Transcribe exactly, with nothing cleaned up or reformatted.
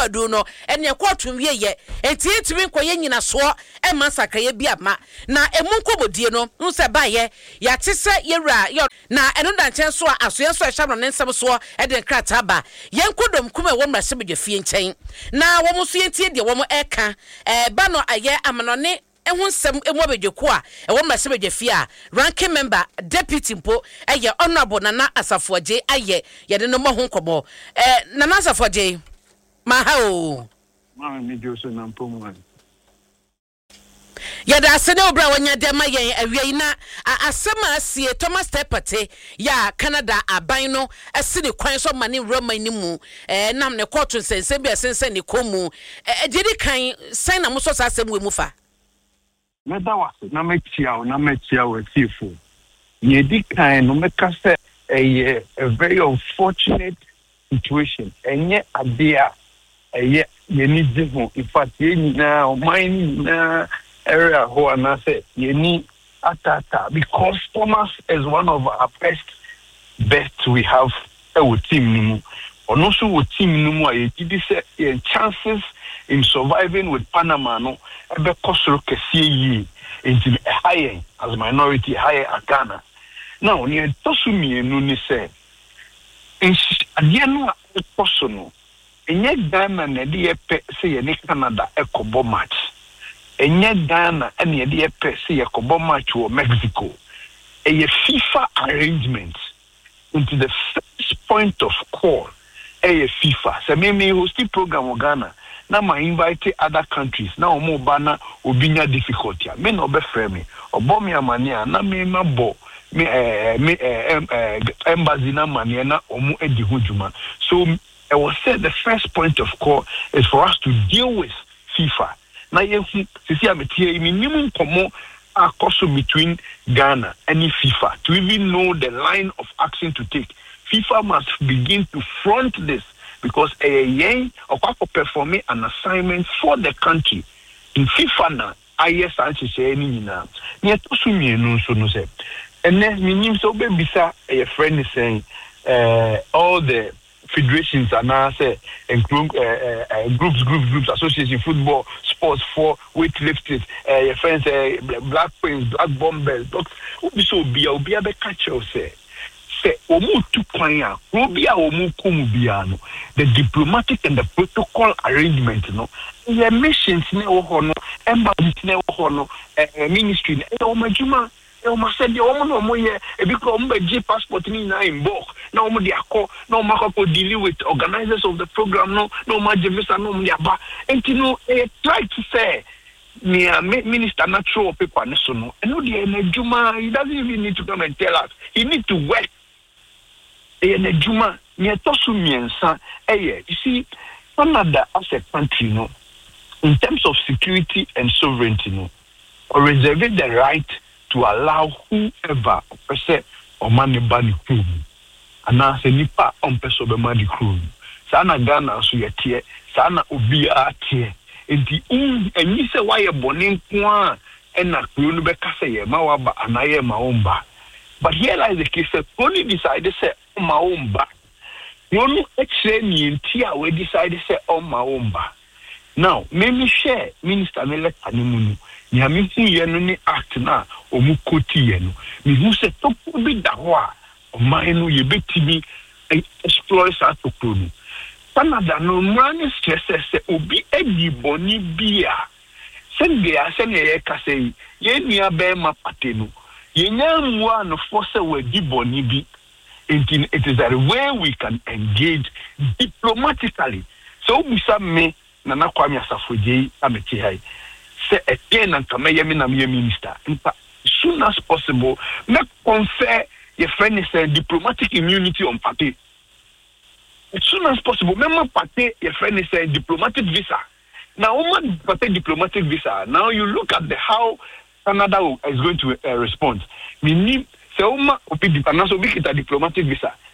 adu no ene court wie ye enti etimi nkoye nyina so e masakaye bi ama na emu nkobodie no hu se ba ye ya tese yewra yo na eno da nchen so asoye so ehya no nsem so e de krata ba ye nkodom kuma wo mra sebedwe fie nchen na wo muso yentie de wo mo eka eh ba no aye amanone ehun sem emu abedweko a ewo mmasebedwe fie a ranking member deputy mpo eye honorable Nana Asafoagye aye ye de no mo ho nkomo eh Nana Asafoagye ma ha o ma mi joso na mpomu ya da sene obra wanya de ma yen awie na asema asie Thomas Tepate ya Canada aban no asine kwan so mane Roma ni mu eh nam ne court nsense bia sense ne komu eh jedi kan sign na muso sa asem we mu fa meda wase na mechia na mechia we sifo yedi kan no meka se a very unfortunate situation enye adea eye yeni diho in fact yeni na mine na area ho na say yeni atata because Thomas is one of our best best we have our team numu ono so wo team numu a yedi say chances in surviving with Panama no ebe kosoro kese yi into higher as minority higher Ghana now near tosumi enu ni say in adiano personal enye Ghana na de yepe say ye Canada ekobo match enye Ghana ene de yepe say ekobo match wo Mexico a FIFA arrangement into the first point of call a FIFA say me me host program of Ghana na ma invite other countries na omo ba na obinya difficulty me no be frame me obo me amane na me mabo me eh me eh embassy na mane na omo edi hujuma so I was said the first point of call is for us to deal with FIFA na ye sisi ametie minimum komo akoso between Ghana and FIFA to even know the line of action to take. FIFA must begin to front this because a yen or performing an assignment for the country in FIFA na I S and say any na near to sumi no so no say and then minim so be bisa a friend is saying uh, all the federations are now say and group uh, uh, groups groups groups association football sports for weightlifters uh, your friends uh, black queens black bombers but obi so be obi be catch you say say omu tu kwan a obi a omu komu bia no the diplomatic and the protocol arrangement no the missions na wo ho no embassy na wo ho no ministry na e o majuma e o ma say de o mo no mo ye e bi ko mo be passport ni na in bulk na o mo de akọ na o ma ko deal with organizers of the program no no ma je visa no mo de aba enti no e try to say me minister natural paper ne so no e no de na juma he doesn't even need to come and tell us he need to work e na juma me to so miensa eh you see Canada as a country no in terms of security and sovereignty no or reserving the right to allow whoever person or money ban crew and na se nipa on person be man crew sana Ghana so yetie sana obi atie enti un enyi se why bone nko a na crew no be kase ye ma wa ba anaye ma omba but here lies the case that only decided say ma omba you no explain nti a we decided say on ma omba now me me share minister me let animu ni ami hu ye no ni act na omu koti ye no me hu se to bi da ho a o man no ye betimi explore sa to kunu Canada no man stress se obi edi boni bia sende a se ne ye ka se ye nua be ma pate no ye nyamu an for se we di boni bi it is that way we can engage diplomatically so bisa me Nana Kwame Asafoagye ameti hai say again and come ye me na me minister as soon as possible me confer your friend is a diplomatic immunity on party as soon as possible me ma party your friend is a diplomatic visa now woman party diplomatic visa now you look at the how Canada is going to uh, respond me need say woman obi diplomatic diplomatic visa